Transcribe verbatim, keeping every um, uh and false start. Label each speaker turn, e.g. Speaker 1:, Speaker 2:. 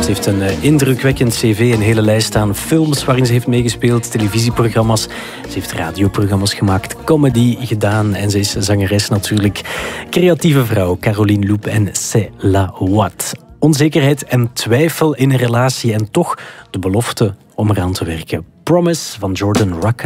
Speaker 1: Ze heeft een uh, indrukwekkend cv, een hele lijst aan films waarin ze heeft meegespeeld, televisieprogramma's. Ze heeft radioprogramma's gemaakt, comedy gedaan en ze is zangeres natuurlijk. Creatieve vrouw, Caroline Loep en C'est la What. Onzekerheid en twijfel in een relatie en toch de belofte om eraan te werken. Promise van Jordan Rakei.